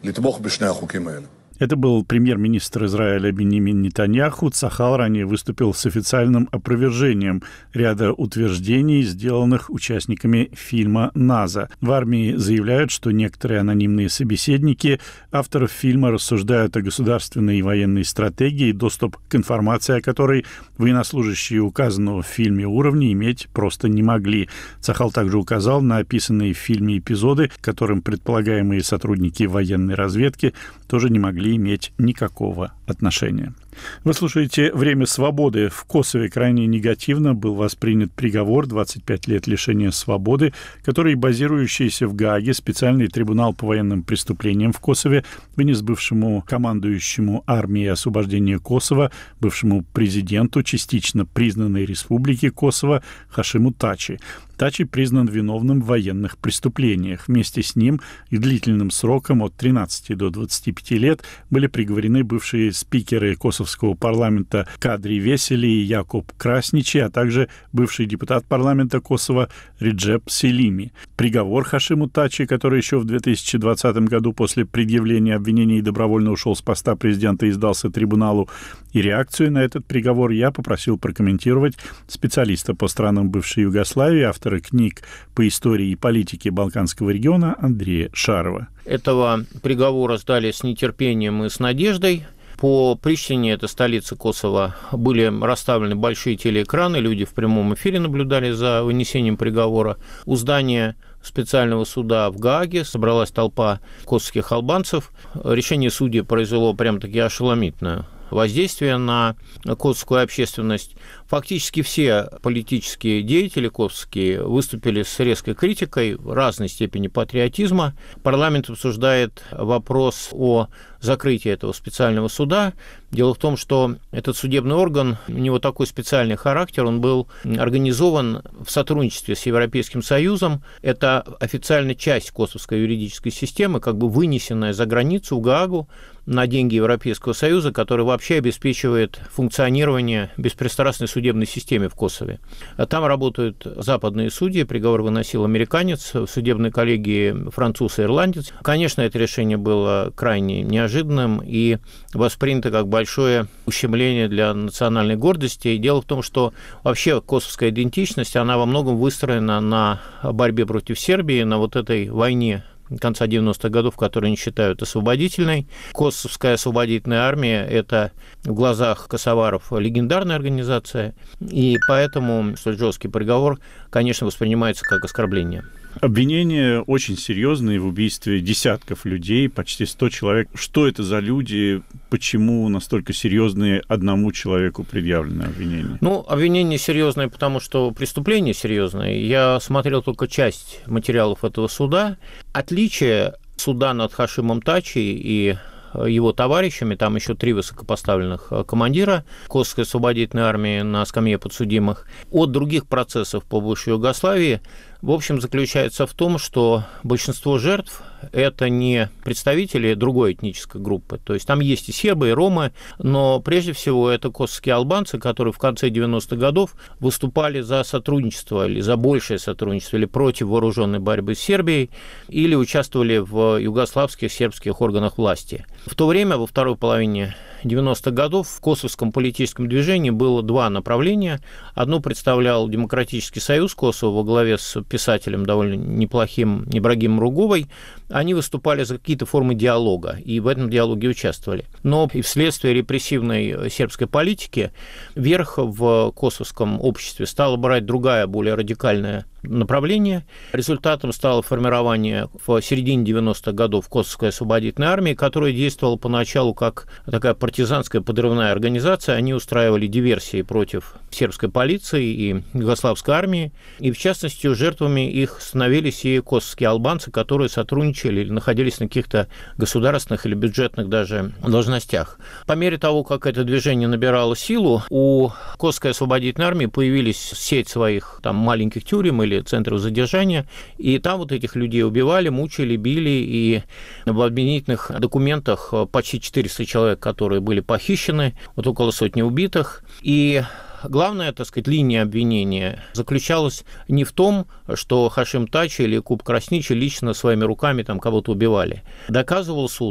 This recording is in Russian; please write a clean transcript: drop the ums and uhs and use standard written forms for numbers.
לתמוך בשני החוקים האלה. Это был премьер-министр Израиля Биньямин Нетаньяху. Цахал ранее выступил с официальным опровержением ряда утверждений, сделанных участниками фильма «Наза». В армии заявляют, что некоторые анонимные собеседники авторов фильма рассуждают о государственной и военной стратегии, доступ к информации о которой военнослужащие указанного в фильме уровня иметь просто не могли. Цахал также указал на описанные в фильме эпизоды, к которым предполагаемые сотрудники военной разведки тоже не могли иметь никакого отношения. Вы слушаете «Время свободы». В Косове крайне негативно был воспринят приговор 25 лет лишения свободы, который, базирующийся в Гааге, специальный трибунал по военным преступлениям в Косове вынес бывшему командующему армией освобождения Косово, бывшему президенту частично признанной республики Косово Хашиму Тачи. Тачи признан виновным в военных преступлениях. Вместе с ним и длительным сроком от 13 до 25 лет были приговорены бывшие спикеры Косовского парламента Кадри Весели и Якуб Красничи, а также бывший депутат парламента Косово Реджеп Селими. Приговор Хашиму Тачи, который еще в 2020 году после предъявления обвинений добровольно ушел с поста президента и сдался трибуналу, и реакцию на этот приговор я попросил прокомментировать специалиста по странам бывшей Югославии, автора книг по истории и политике Балканского региона Андрея Шарова. Этого приговора ждали с нетерпением и с надеждой. По Приштине, это столица Косово, были расставлены большие телеэкраны, люди в прямом эфире наблюдали за вынесением приговора. У здания специального суда в Гааге собралась толпа косовских албанцев. Решение судьи произвело прям-таки ошеломительное воздействие на косовскую общественность. Фактически все политические деятели косовские выступили с резкой критикой разной степени патриотизма. Парламент обсуждает вопрос о закрытии этого специального суда. Дело в том, что этот судебный орган, у него такой специальный характер, он был организован в сотрудничестве с Европейским Союзом. Это официальная часть косовской юридической системы, как бы вынесенная за границу, в Гаагу, на деньги Европейского Союза, который вообще обеспечивает функционирование беспристрастной судебной системы в Косове. Там работают западные судьи, приговор выносил американец, в судебной коллегии француз и ирландец. Конечно, это решение было крайне неожиданным и воспринято как большое ущемление для национальной гордости. И дело в том, что вообще косовская идентичность, она во многом выстроена на борьбе против Сербии, на вот этой войне конца 90-х годов, которые они считают освободительной. Косовская освободительная армия – это в глазах косоваров легендарная организация, и поэтому столь жесткий приговор, конечно, воспринимается как оскорбление. Обвинения очень серьезные в убийстве десятков людей, почти 100 человек. Что это за люди? Почему настолько серьезные одному человеку предъявлены обвинения? Обвинения серьезные, потому что преступление серьезное. Я смотрел только часть материалов этого суда. Отличие суда над Хашимом Тачи и его товарищами, там еще 3 высокопоставленных командира Косовской освободительной армии на скамье подсудимых, от других процессов по бывшей Югославии, в общем, заключается в том, что большинство жертв – это не представители другой этнической группы. То есть там есть и сербы, и ромы, но прежде всего это косовские албанцы, которые в конце 90-х годов выступали за сотрудничество или за большее сотрудничество, или против вооруженной борьбы с Сербией, или участвовали в югославских сербских органах власти. В то время, во второй половине 90-х годов в косовском политическом движении было 2 направления. Одно представлял Демократический союз Косово во главе с писателем довольно неплохим Ибрагимом Руговой. Они выступали за какие-то формы диалога, и в этом диалоге участвовали. Но и вследствие репрессивной сербской политики верх в косовском обществе стало брать другая, более радикальная направление. Результатом стало формирование в середине 90-х годов Косовской освободительной армии, которая действовала поначалу как такая партизанская подрывная организация. Они устраивали диверсии против сербской полиции и югославской армии. И, в частности, жертвами их становились и косовские албанцы, которые сотрудничали или находились на каких-то государственных или бюджетных даже должностях. По мере того, как это движение набирало силу, у Косовской освободительной армии появились сеть своих там маленьких тюрем или центров задержания, и там вот этих людей убивали, мучили, били, и в обвинительных документах почти 400 человек, которые были похищены, вот около сотни убитых, и главная, так сказать, линия обвинения заключалась не в том, что Хашим Тачи или Якуб Красничи лично своими руками там кого-то убивали. Доказывал суд,